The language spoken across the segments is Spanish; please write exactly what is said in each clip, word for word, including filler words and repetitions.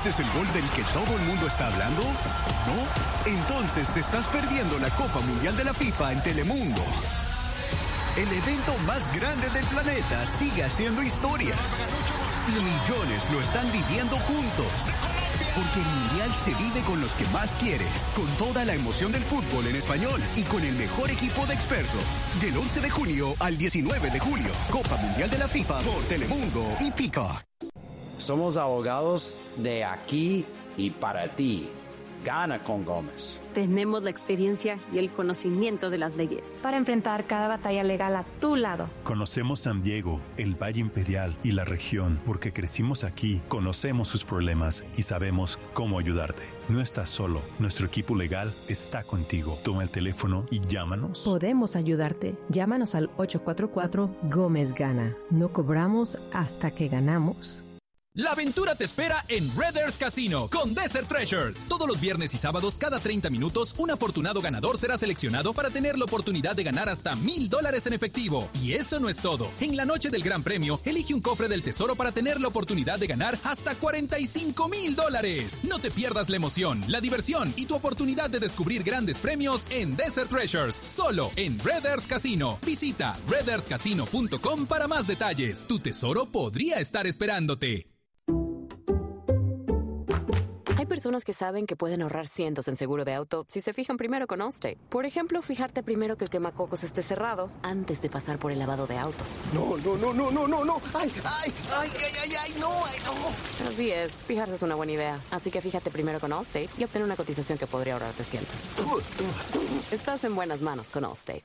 ¿Este es el gol del que todo el mundo está hablando? ¿No? Entonces te estás perdiendo la Copa Mundial de la FIFA en Telemundo. El evento más grande del planeta sigue haciendo historia. Y millones lo están viviendo juntos. Porque el Mundial se vive con los que más quieres, con toda la emoción del fútbol en español y con el mejor equipo de expertos. Del once de junio al diecinueve de julio, Copa Mundial de la FIFA por Telemundo y Peacock. Somos abogados de aquí y para ti. Gana con Gómez. Tenemos la experiencia y el conocimiento de las leyes para enfrentar cada batalla legal a tu lado. Conocemos San Diego, el Valle Imperial y la región porque crecimos aquí, conocemos sus problemas y sabemos cómo ayudarte. No estás solo, nuestro equipo legal está contigo. Toma el teléfono y llámanos. Podemos ayudarte. Llámanos al ocho cuatro cuatro Gómez Gana. No cobramos hasta que ganamos. La aventura te espera en Red Earth Casino con Desert Treasures. Todos los viernes y sábados, cada treinta minutos, un afortunado ganador será seleccionado para tener la oportunidad de ganar hasta mil dólares en efectivo. Y eso no es todo. En la noche del Gran Premio, elige un cofre del tesoro para tener la oportunidad de ganar hasta cuarenta y cinco mil dólares. No te pierdas la emoción, la diversión y tu oportunidad de descubrir grandes premios en Desert Treasures, solo en Red Earth Casino. Visita red earth casino punto com para más detalles. Tu tesoro podría estar esperándote. Hay personas que saben que pueden ahorrar cientos en seguro de auto si se fijan primero con Allstate. Por ejemplo, fijarte primero que el quemacocos esté cerrado antes de pasar por el lavado de autos. No, no, no, no, no, no, no. Ay, ay, ay, ay, ay, ay, no, ay, no. Así es, fijarse es una buena idea. Así que fíjate primero con Allstate y obtén una cotización que podría ahorrarte cientos. Estás en buenas manos con Allstate.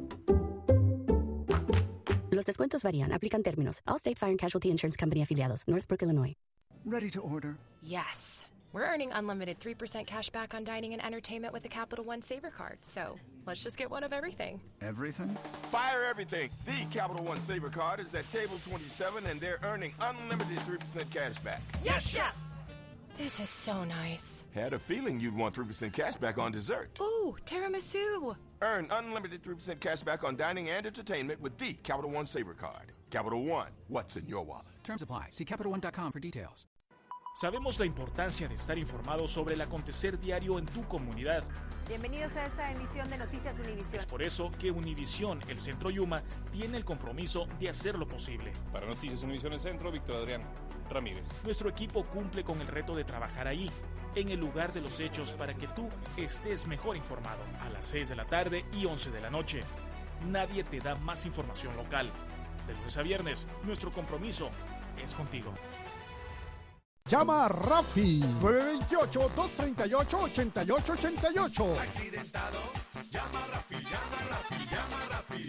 Los descuentos varían. Aplican términos. Allstate Fire and Casualty Insurance Company afiliados. Northbrook, Illinois. Ready to order? Yes. We're earning unlimited three percent cash back on dining and entertainment with a Capital One Saver card. So let's just get one of everything. Everything? Fire everything. The Capital One Saver card is at table twenty-seven and they're earning unlimited three percent cash back. Yes, Chef! This is so nice. Had a feeling you'd want three percent cash back on dessert. Ooh, tiramisu. Earn unlimited three percent cash back on dining and entertainment with the Capital One Saver card. Capital One, what's in your wallet? Terms apply. See Capital One dot com for details. Sabemos la importancia de estar informado sobre el acontecer diario en tu comunidad. Bienvenidos a esta emisión de Noticias Univisión. Es por eso que Univisión, el Centro Yuma, tiene el compromiso de hacerlo posible. Para Noticias Univisión El Centro, Víctor Adrián Ramírez. Nuestro equipo cumple con el reto de trabajar ahí, en el lugar de los hechos, para que tú estés mejor informado. A las seis de la tarde y once de la noche. Nadie te da más información local. De lunes a viernes, nuestro compromiso es contigo. Llama a Rafi, nueve dos ocho, dos tres ocho, ocho ocho ocho ocho. Accidentado, llama a Rafi, llama a Rafi, llama a Rafi.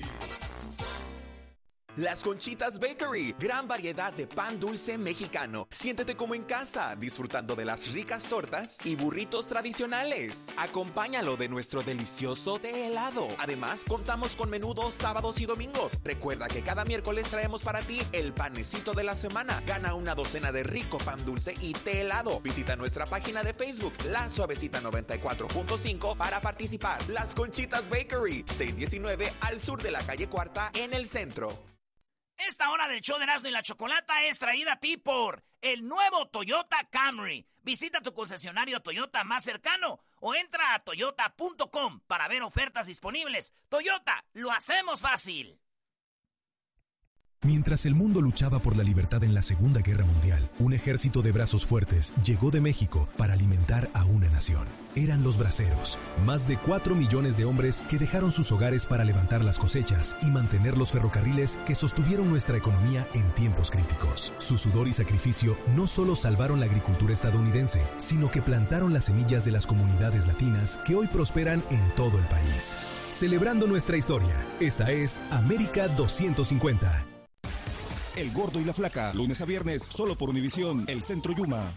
Las Conchitas Bakery, gran variedad de pan dulce mexicano. Siéntete como en casa, disfrutando de las ricas tortas y burritos tradicionales. Acompáñalo de nuestro delicioso té helado. Además, contamos con menudos sábados y domingos. Recuerda que cada miércoles traemos para ti el panecito de la semana. Gana una docena de rico pan dulce y té helado. Visita nuestra página de Facebook, La Suavecita noventa y cuatro punto cinco, para participar. Las Conchitas Bakery, seiscientos diecinueve al sur de la calle Cuarta, en el centro. Esta hora del show de Erasmo y la Chocolata es traída a ti por el nuevo Toyota Camry. Visita tu concesionario Toyota más cercano o entra a toyota punto com para ver ofertas disponibles. Toyota, lo hacemos fácil. Mientras el mundo luchaba por la libertad en la Segunda Guerra Mundial, un ejército de brazos fuertes llegó de México para alimentar a una nación. Eran los braceros, más de cuatro millones de hombres que dejaron sus hogares para levantar las cosechas y mantener los ferrocarriles que sostuvieron nuestra economía en tiempos críticos. Su sudor y sacrificio no solo salvaron la agricultura estadounidense, sino que plantaron las semillas de las comunidades latinas que hoy prosperan en todo el país. Celebrando nuestra historia, esta es América doscientos cincuenta. El Gordo y la Flaca, lunes a viernes, solo por Univisión, El Centro Yuma.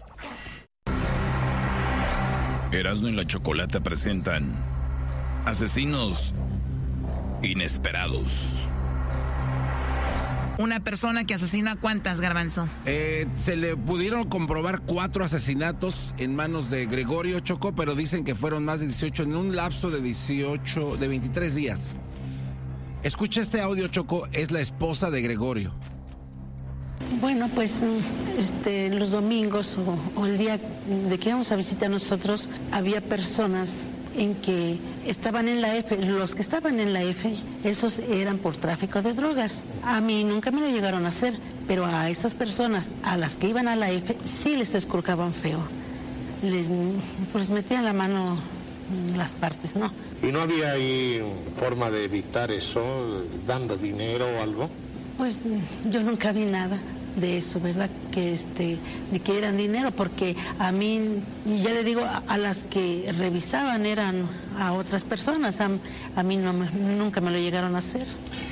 Erasmo y la Chocolata presentan Asesinos Inesperados. Una persona que asesina, ¿cuántas, Garbanzo? Eh, se le pudieron comprobar cuatro asesinatos en manos de Gregorio, Choco, pero dicen que fueron más de dieciocho en un lapso de dieciocho, de veintitrés días. Escucha este audio, Choco, es la esposa de Gregorio. Bueno, pues este, los domingos o, o el día de que íbamos a visitar nosotros, había personas en que estaban en la F, los que estaban en la F, esos eran por tráfico de drogas. A mí nunca me lo llegaron a hacer, pero a esas personas, a las que iban a la F, sí les escurcaban feo. Les, pues metían la mano en las partes, ¿no? ¿Y no había ahí forma de evitar eso, dando dinero o algo? Pues yo nunca vi nada de eso, ¿verdad? Que este, de que eran dinero, porque a mí, ya le digo, a, a las que revisaban eran a otras personas, a, a mí no me, nunca me lo llegaron a hacer.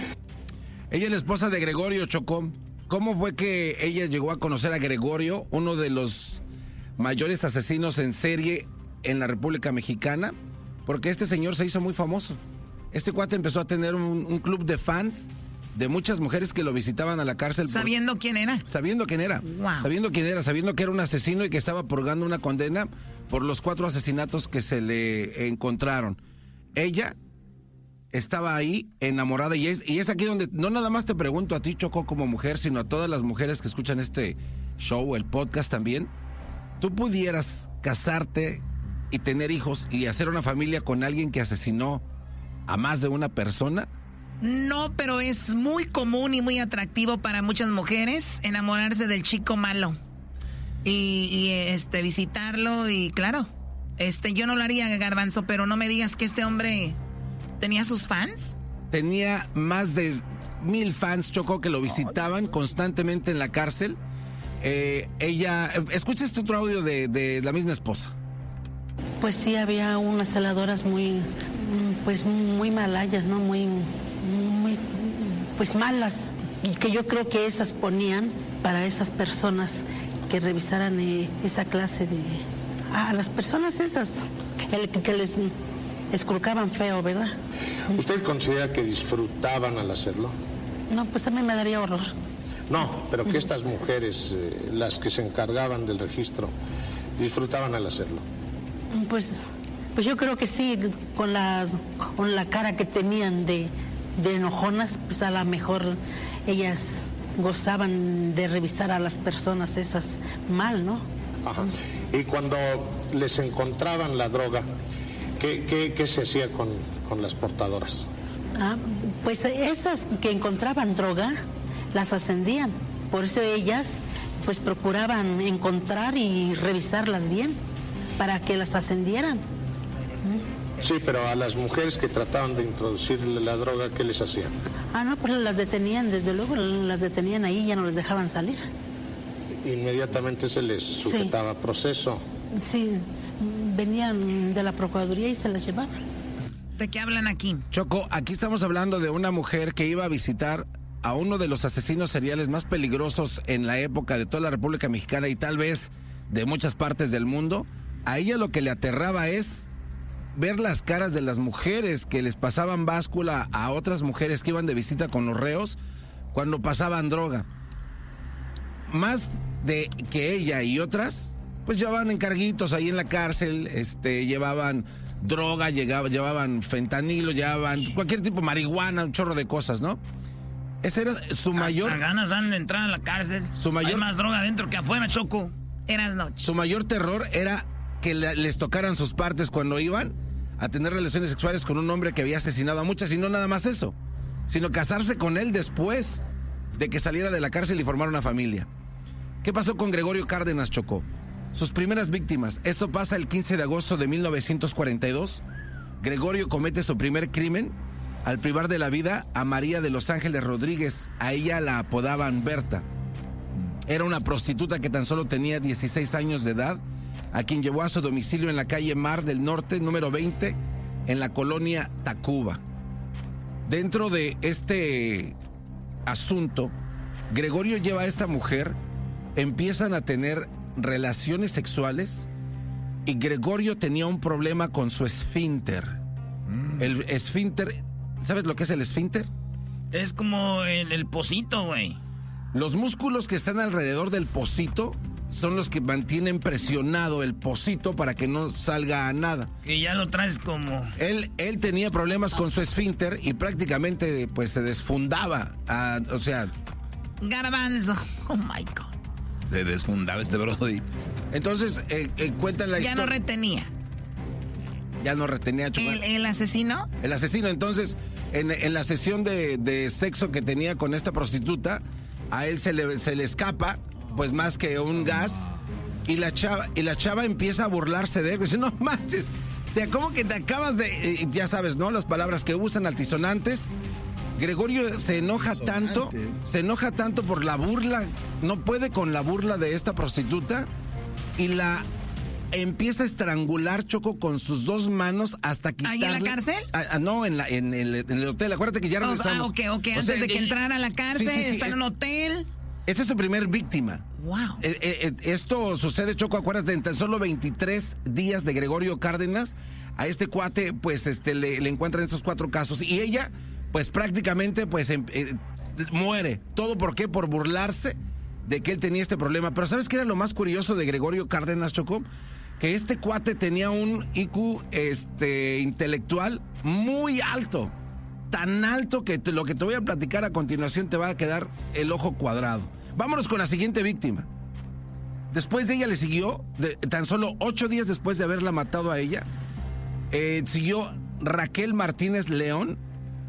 Ella es la esposa de Gregorio, Chocó. ¿Cómo fue que ella llegó a conocer a Gregorio, uno de los mayores asesinos en serie en la República Mexicana? Porque este señor se hizo muy famoso. Este cuate empezó a tener un, un club de fans de muchas mujeres que lo visitaban a la cárcel. ¿Sabiendo por, quién era? Sabiendo quién era. Wow. Sabiendo quién era, sabiendo que era un asesino y que estaba purgando una condena por los cuatro asesinatos que se le encontraron. Ella estaba ahí enamorada y es, y es aquí donde no nada más te pregunto a ti, Choco, como mujer, sino a todas las mujeres que escuchan este show, el podcast también. ¿Tú pudieras casarte y tener hijos y hacer una familia con alguien que asesinó a más de una persona? No, pero es muy común y muy atractivo para muchas mujeres enamorarse del chico malo y, y este visitarlo y claro, este yo no lo haría, Garbanzo, pero no me digas que este hombre tenía sus fans. Tenía más de mil fans, Choco, que lo visitaban constantemente en la cárcel. Eh, ella, escucha este otro audio de, de la misma esposa. Pues sí, había unas celadoras muy, pues muy malayas, ¿no? Muy, muy, pues malas. Y que yo creo que esas ponían para esas personas que revisaran eh, esa clase de... A las personas esas, que, que les escurcaban feo, ¿verdad? ¿Usted considera que disfrutaban al hacerlo? No, pues a mí me daría horror. No, pero que estas mujeres, eh, las que se encargaban del registro, disfrutaban al hacerlo. Pues, pues yo creo que sí, con las, con la cara que tenían de, de enojonas, pues a lo mejor ellas gozaban de revisar a las personas esas mal, ¿no? Ajá. Y cuando les encontraban la droga, ¿qué, qué, qué se hacía con, con las portadoras? Ah, pues esas que encontraban droga, las ascendían. Por eso ellas, pues procuraban encontrar y revisarlas bien, para que las ascendieran. Sí, pero a las mujeres que trataban de introducir la droga, ¿qué les hacían? Ah, no, pues las detenían, desde luego, las detenían ahí y ya no les dejaban salir. Inmediatamente se les sujetaba sí. proceso. Sí, venían de la Procuraduría y se las llevaban. ¿De qué hablan aquí? Choco, aquí estamos hablando de una mujer que iba a visitar a uno de los asesinos seriales más peligrosos en la época de toda la República Mexicana y tal vez de muchas partes del mundo. A ella lo que le aterraba es ver las caras de las mujeres que les pasaban báscula a otras mujeres que iban de visita con los reos cuando pasaban droga. Más de que ella y otras, pues llevaban encarguitos ahí en la cárcel, este, llevaban droga, llegaba, llevaban fentanilo, llevaban cualquier tipo de marihuana, un chorro de cosas, ¿no? Ese era su mayor... Hasta ganas dan de entrar a la cárcel. Su mayor... Hay más droga adentro que afuera, Choco. Eras noche. Su mayor terror era que le, les tocaran sus partes cuando iban a tener relaciones sexuales con un hombre que había asesinado a muchas, y no nada más eso, sino casarse con él después de que saliera de la cárcel y formara una familia. ¿Qué pasó con Gregorio Cárdenas, Chocó? Sus primeras víctimas. Esto pasa el quince de agosto de mil novecientos cuarenta y dos. Gregorio comete su primer crimen al privar de la vida a María de Los Ángeles Rodríguez. A ella la apodaban Berta. Era una prostituta que tan solo tenía dieciséis años de edad, a quien llevó a su domicilio en la calle Mar del Norte, número veinte, en la colonia Tacuba. Dentro de este asunto, Gregorio lleva a esta mujer, empiezan a tener relaciones sexuales y Gregorio tenía un problema con su esfínter. Mm. El esfínter, ¿sabes lo que es el esfínter? Es como el, el pocito, güey. Los músculos que están alrededor del pocito son los que mantienen presionado el pocito para que no salga a nada. Que ya lo traes como... Él, él tenía problemas con su esfínter y prácticamente pues se desfundaba. A, o sea, Garbanzo. Oh, my God. Se desfundaba este brody. Entonces, eh, eh, cuentan la ya historia. No retenía. Ya no retenía. ¿El, ¿El asesino? El asesino. Entonces, en, en la sesión de, de sexo que tenía con esta prostituta, a él se le, se le escapa, pues más que un gas, y la chava, y la chava empieza a burlarse de él. Dice, no manches, te, ¿cómo que te acabas de...? Eh, ya sabes, ¿no? Las palabras que usan, altisonantes. Gregorio se enoja tanto, se enoja tanto por la burla, no puede con la burla de esta prostituta, y la empieza a estrangular, Choco, con sus dos manos hasta quitarle... ¿Ahí en la cárcel? Ah, ah, no, en, la, en, el, en el hotel. Acuérdate que ya regresamos. Ah, ok, ok. Antes o sea, de que eh, entrara a la cárcel, sí, sí, sí, está en un hotel. Esta es su primer víctima. Wow. Eh, eh, esto sucede, Choco, acuérdate, en tan solo veintitrés días de Gregorio Cárdenas. A este cuate, pues, este, le, le encuentran estos cuatro casos. Y ella, pues, prácticamente, pues, eh, eh, muere. ¿Todo por qué? Por burlarse de que él tenía este problema. Pero ¿sabes qué era lo más curioso de Gregorio Cárdenas, Choco? Que este cuate tenía un I Q este, intelectual muy alto. Tan alto que te, lo que te voy a platicar a continuación te va a quedar el ojo cuadrado. Vámonos con la siguiente víctima. Después de ella le siguió, de, tan solo ocho días después de haberla matado a ella, eh, siguió Raquel Martínez León.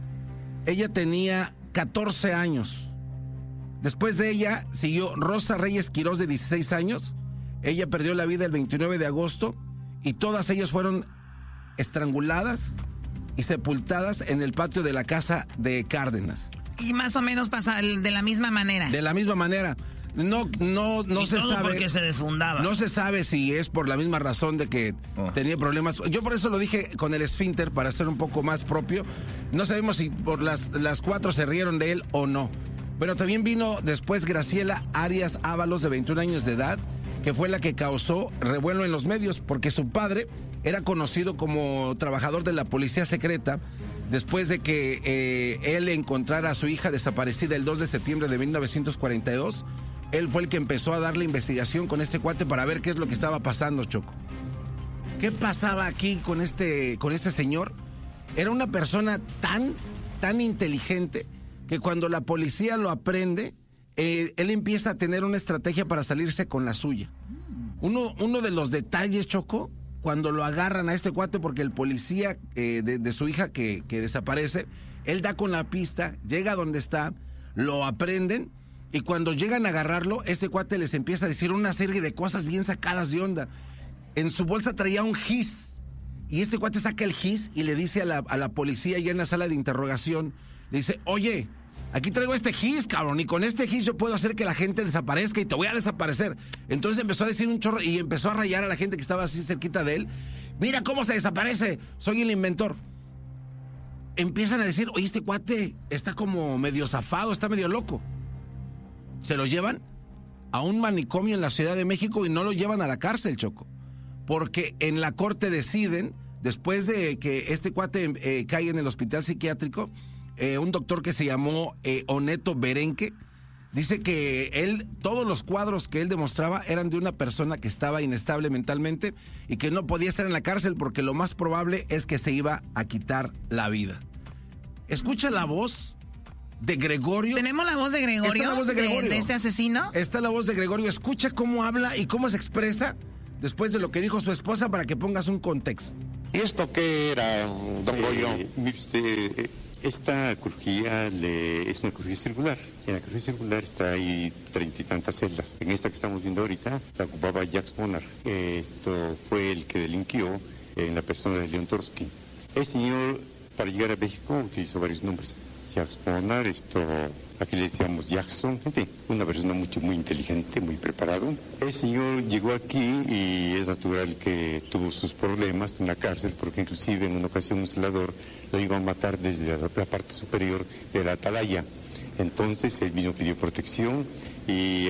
Ella tenía catorce años. Después de ella siguió Rosa Reyes Quirós, de dieciséis años. Ella perdió la vida el veintinueve de agosto y todas ellas fueron estranguladas y sepultadas en el patio de la casa de Cárdenas. Y más o menos pasa de la misma manera. De la misma manera. No, no, no y se todo sabe. Porque se desfundaba. No se sabe si es por la misma razón de que oh. tenía problemas. Yo por eso lo dije con el esfínter, para ser un poco más propio. No sabemos si por las, las cuatro se rieron de él o no. Pero también vino después Graciela Arias Ábalos, de veintiún años de edad, que fue la que causó revuelo en los medios, porque su padre era conocido como trabajador de la policía secreta, después de que eh, él encontrara a su hija desaparecida el dos de septiembre de mil novecientos cuarenta y dos. Él fue el que empezó a darle investigación con este cuate para ver qué es lo que estaba pasando, Choco. ¿Qué pasaba aquí con este, con este señor? Era una persona tan, tan inteligente que cuando la policía lo aprende, eh, él empieza a tener una estrategia para salirse con la suya. Uno, uno de los detalles, Choco, cuando lo agarran a este cuate, porque el policía eh, de, de su hija que, que desaparece, él da con la pista, llega a donde está, lo aprenden, y cuando llegan a agarrarlo, ese cuate les empieza a decir una serie de cosas bien sacadas de onda. En su bolsa traía un gis, y este cuate saca el gis y le dice a la, a la policía ya en la sala de interrogación, le dice, oye, aquí traigo este gis, cabrón, y con este gis yo puedo hacer que la gente desaparezca y te voy a desaparecer. Entonces empezó a decir un chorro y empezó a rayar a la gente que estaba así cerquita de él. Mira cómo se desaparece, soy el inventor. Empiezan a decir, oye, este cuate está como medio zafado, está medio loco. Se lo llevan a un manicomio en la Ciudad de México y no lo llevan a la cárcel, Choco. Porque en la corte deciden, después de que este cuate eh, cae en el hospital psiquiátrico, Eh, un doctor que se llamó eh, Oneto Berenque, dice que él, todos los cuadros que él demostraba eran de una persona que estaba inestable mentalmente y que no podía estar en la cárcel porque lo más probable es que se iba a quitar la vida. Escucha la voz de Gregorio. ¿Tenemos la voz de Gregorio? Está la voz de Gregorio. ¿De, de este asesino? Está la voz de Gregorio. Escucha cómo habla y cómo se expresa después de lo que dijo su esposa para que pongas un contexto. ¿Y esto qué era, don Goyo? Eh, mire usted... Eh, Esta crujía le, es una crujía circular. En la crujía circular está ahí treinta y tantas celdas. En esta que estamos viendo ahorita la ocupaba Jacques Bonar. Esto fue el que delinquió en la persona de León Trotsky. El señor, para llegar a México, utilizó varios nombres. Jacques Bonar, esto, aquí le decíamos Jackson, en fin, una persona mucho, muy inteligente, muy preparado. El señor llegó aquí y es natural que tuvo sus problemas en la cárcel, porque inclusive en una ocasión un celador lo iba a matar desde la, la parte superior de la atalaya. Entonces él mismo pidió protección y